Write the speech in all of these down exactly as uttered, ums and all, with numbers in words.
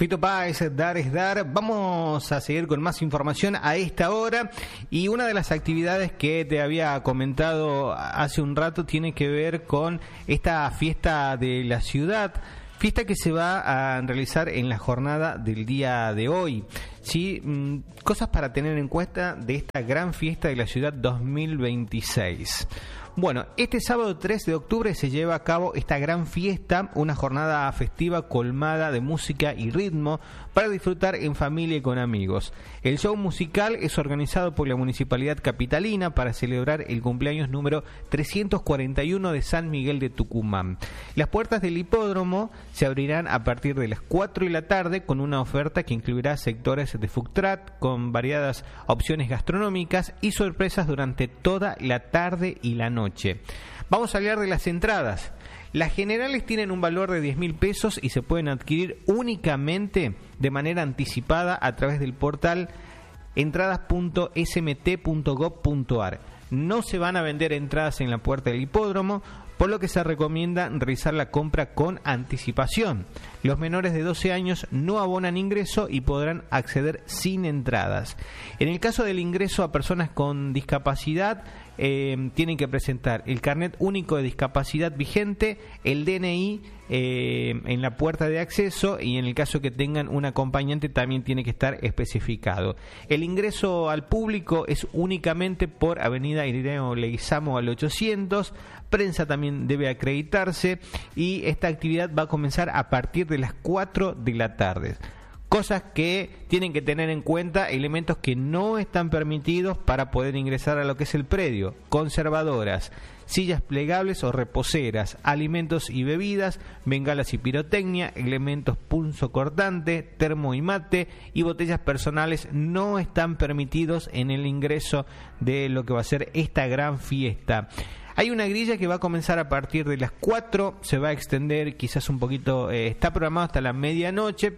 Fito Páez, Dar es Dar. Vamos a seguir con más información a esta hora. Y una de las actividades que te había comentado hace un rato tiene que ver con esta fiesta de la ciudad. Fiesta que se va a realizar en la jornada del día de hoy. Sí, cosas para tener en cuenta de esta gran fiesta de la ciudad dos mil veintiséis. Bueno, este sábado tres de octubre se lleva a cabo esta gran fiesta, una jornada festiva colmada de música y ritmo para disfrutar en familia y con amigos. El show musical es organizado por la Municipalidad Capitalina para celebrar el cumpleaños número trescientos cuarenta y uno de San Miguel de Tucumán. Las puertas del hipódromo se abrirán a partir de las cuatro de la tarde con una oferta que incluirá sectores de food truck con variadas opciones gastronómicas y sorpresas durante toda la tarde y la noche. Noche. Vamos a hablar de las entradas. Las generales tienen un valor de diez mil pesos y se pueden adquirir únicamente de manera anticipada a través del portal entradas punto s m t punto gov punto a r. No se van a vender entradas en la puerta del hipódromo, por lo que se recomienda realizar la compra con anticipación. Los menores de doce años no abonan ingreso y podrán acceder sin entradas. En el caso del ingreso a personas con discapacidad, eh, tienen que presentar el carnet único de discapacidad vigente, el D N I eh, en la puerta de acceso, y en el caso que tengan un acompañante también tiene que estar especificado. El ingreso al público es únicamente por Avenida Irineo Leguizamo al ochocientos. Prensa también debe acreditarse y esta actividad va a comenzar a partir de las cuatro de la tarde. Cosas que tienen que tener en cuenta, elementos que no están permitidos para poder ingresar a lo que es el predio: conservadoras, sillas plegables o reposeras, alimentos y bebidas, bengalas y pirotecnia, elementos punzocortante, termo y mate y botellas personales no están permitidos en el ingreso de lo que va a ser esta gran fiesta. Hay una grilla que va a comenzar a partir de las cuatro, se va a extender quizás un poquito, eh, está programado hasta la medianoche,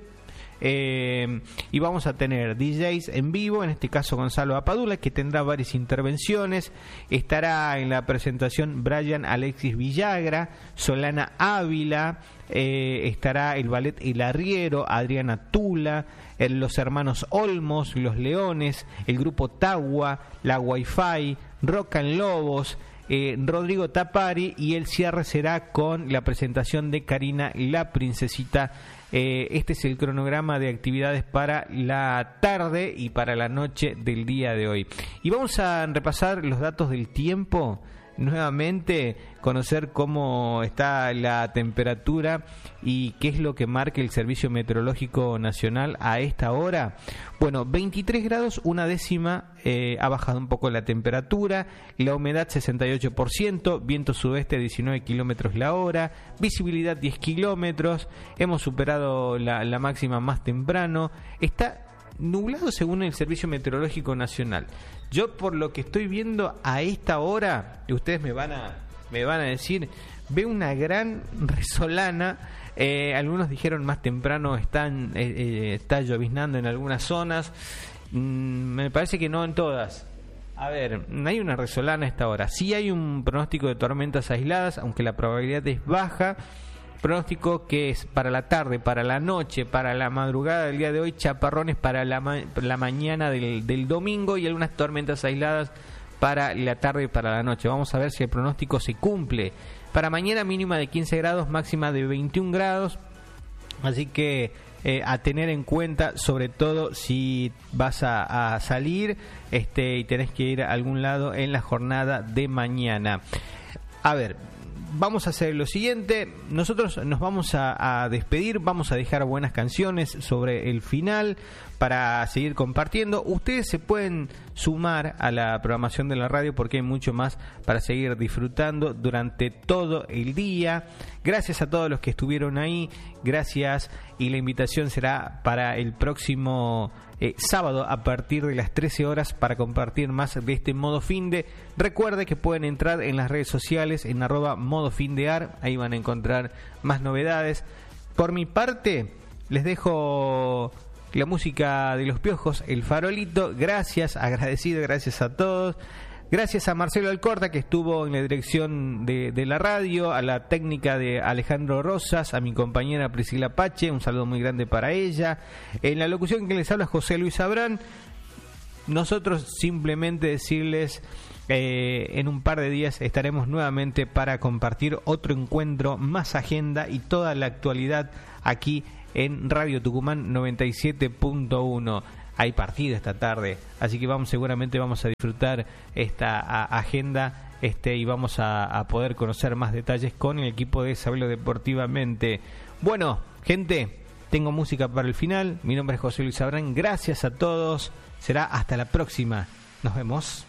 eh, y vamos a tener D Js en vivo, en este caso Gonzalo Apadula, que tendrá varias intervenciones. Estará en la presentación Brian Alexis Villagra, Solana Ávila, eh, estará el ballet El Arriero, Adriana Tula, eh, los hermanos Olmos, Los Leones, el grupo Tagua, La Wi-Fi, Rock and Lobos, Eh, Rodrigo Tapari, y el cierre será con la presentación de Karina la Princesita. Eh, este es el cronograma de actividades para la tarde y para la noche del día de hoy. Y vamos a repasar los datos del tiempo. Nuevamente, conocer cómo está la temperatura y qué es lo que marca el Servicio Meteorológico Nacional a esta hora. Bueno, veintitrés grados, una décima, eh, ha bajado un poco la temperatura, la humedad sesenta y ocho por ciento, viento sudeste diecinueve kilómetros la hora, visibilidad diez kilómetros, hemos superado la, la máxima más temprano, está nublado según el Servicio Meteorológico Nacional. Yo, por lo que estoy viendo a esta hora, y ustedes me van a me van a decir, veo una gran resolana. Eh, algunos dijeron más temprano están eh, eh, está lloviznando en algunas zonas. Mm, me parece que no en todas. A ver, no hay una resolana a esta hora. Sí hay un pronóstico de tormentas aisladas, aunque la probabilidad es baja. Pronóstico que es para la tarde, para la noche, para la madrugada del día de hoy, chaparrones para la, ma- la mañana del, del domingo y algunas tormentas aisladas para la tarde y para la noche. Vamos a ver si el pronóstico se cumple. Para mañana mínima de quince grados, máxima de veintiún grados, así que eh, a tener en cuenta, sobre todo si vas a, a salir este, y tenés que ir a algún lado en la jornada de mañana. A ver, vamos a hacer lo siguiente, nosotros nos vamos a, a despedir, vamos a dejar buenas canciones sobre el final para seguir compartiendo. Ustedes se pueden sumar a la programación de la radio porque hay mucho más para seguir disfrutando durante todo el día. Gracias a todos los que estuvieron ahí, gracias, y la invitación será para el próximo eh, sábado a partir de las trece horas para compartir más de este Modo Finde. Recuerde que pueden entrar en las redes sociales en arroba modofindear, ahí van a encontrar más novedades. Por mi parte, les dejo la música de Los Piojos, El Farolito. Gracias, agradecido, gracias a todos. Gracias a Marcelo Alcorta, que estuvo en la dirección de, de la radio, a la técnica de Alejandro Rosas, a mi compañera Priscila Pache, un saludo muy grande para ella. En la locución que les habla José Luis Abrán. Nosotros simplemente decirles, eh, en un par de días estaremos nuevamente para compartir otro encuentro, más agenda y toda la actualidad aquí en Radio Tucumán noventa y siete punto uno. Hay partido esta tarde, así que vamos seguramente vamos a disfrutar esta a, agenda este y vamos a, a poder conocer más detalles con el equipo de Sabelo Deportivamente. Bueno, gente, tengo música para el final. Mi nombre es José Luis Abrán. Gracias a todos. Será hasta la próxima. Nos vemos.